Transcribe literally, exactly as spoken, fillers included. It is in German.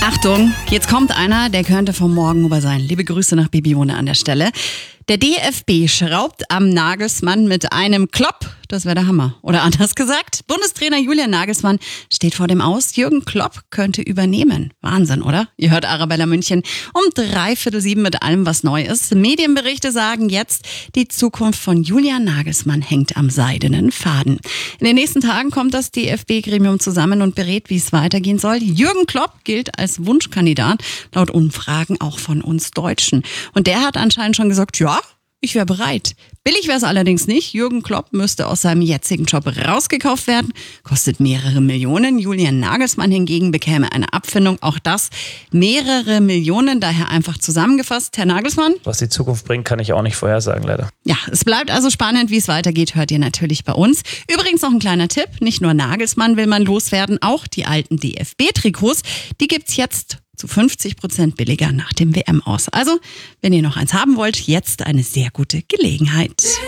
Achtung, jetzt kommt einer, der könnte vom Morgen über sein. Liebe Grüße nach Bibione an der Stelle. Der D F B schraubt am Nagelsmann mit einem Klopp. Das wäre der Hammer. Oder anders gesagt, Bundestrainer Julian Nagelsmann steht vor dem Aus. Jürgen Klopp könnte übernehmen. Wahnsinn, oder? Ihr hört Arabella München um dreiviertel sieben mit allem, was neu ist. Medienberichte sagen jetzt, die Zukunft von Julian Nagelsmann hängt am seidenen Faden. In den nächsten Tagen kommt das D F B-Gremium zusammen und berät, wie es weitergehen soll. Jürgen Klopp gilt als Wunschkandidat, laut Umfragen auch von uns Deutschen. Und der hat anscheinend schon gesagt, ja, ich wäre bereit. Billig wäre es allerdings nicht. Jürgen Klopp müsste aus seinem jetzigen Job rausgekauft werden. Kostet mehrere Millionen. Julian Nagelsmann hingegen bekäme eine Abfindung. Auch das mehrere Millionen. Daher einfach zusammengefasst. Herr Nagelsmann? Was die Zukunft bringt, kann ich auch nicht vorhersagen, leider. Ja, es bleibt also spannend, wie es weitergeht, hört ihr natürlich bei uns. Übrigens noch ein kleiner Tipp. Nicht nur Nagelsmann will man loswerden, auch die alten D F B-Trikots. Die gibt's jetzt zu fünfzig Prozent billiger nach dem W M aus. Also, wenn ihr noch eins haben wollt, jetzt eine sehr gute Gelegenheit.